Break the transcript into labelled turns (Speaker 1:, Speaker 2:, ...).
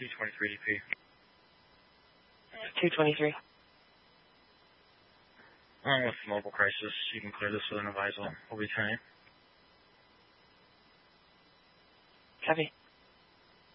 Speaker 1: 223 DP.
Speaker 2: 223.
Speaker 1: With mobile crisis, you can clear this with an advisal. We'll be 10-8.
Speaker 2: Copy.